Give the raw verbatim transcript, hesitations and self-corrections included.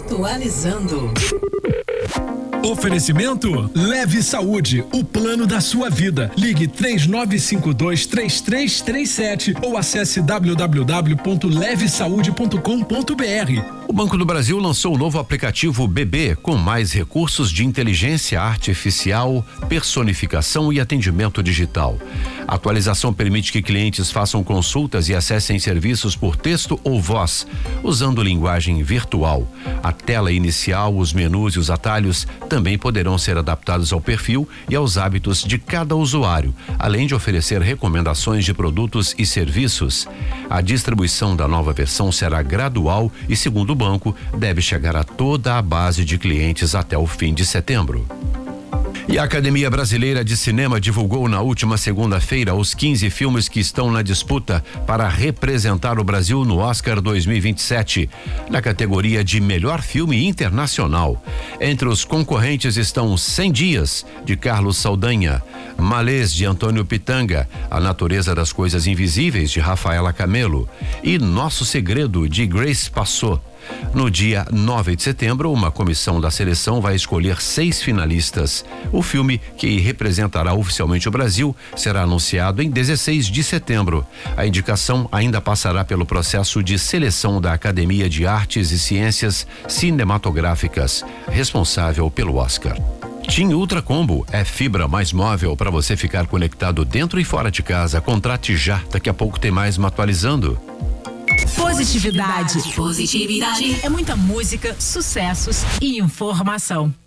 Atualizando. Oferecimento Leve Saúde, o plano da sua vida. Ligue três nove cinco dois, três três três sete ou acesse w w w ponto leve saúde ponto com ponto b r. O Banco do Brasil lançou o novo aplicativo B B com mais recursos de inteligência artificial, personificação e atendimento digital. A atualização permite que clientes façam consultas e acessem serviços por texto ou voz, usando linguagem virtual. A tela inicial, os menus e os atalhos também poderão ser adaptados ao perfil e aos hábitos de cada usuário, além de oferecer recomendações de produtos e serviços. A distribuição da nova versão será gradual e, segundo o banco, deve chegar a toda a base de clientes até o fim de setembro. E a Academia Brasileira de Cinema divulgou na última segunda-feira os quinze filmes que estão na disputa para representar o Brasil no Oscar dois mil e vinte e sete, na categoria de melhor filme internacional. Entre os concorrentes estão Cem Dias, de Carlos Saldanha, Malês, de Antônio Pitanga, A Natureza das Coisas Invisíveis, de Rafaela Camelo e Nosso Segredo, de Grace Passot. No dia nove de setembro, uma comissão da seleção vai escolher seis finalistas. O filme, que representará oficialmente o Brasil, será anunciado em dezesseis de setembro. A indicação ainda passará pelo processo de seleção da Academia de Artes e Ciências Cinematográficas, responsável pelo Oscar. TIM Ultra Combo é fibra mais móvel para você ficar conectado dentro e fora de casa. Contrate já, daqui a pouco tem mais uma atualizando. Positividade. Positividade. É muita música, sucessos e informação.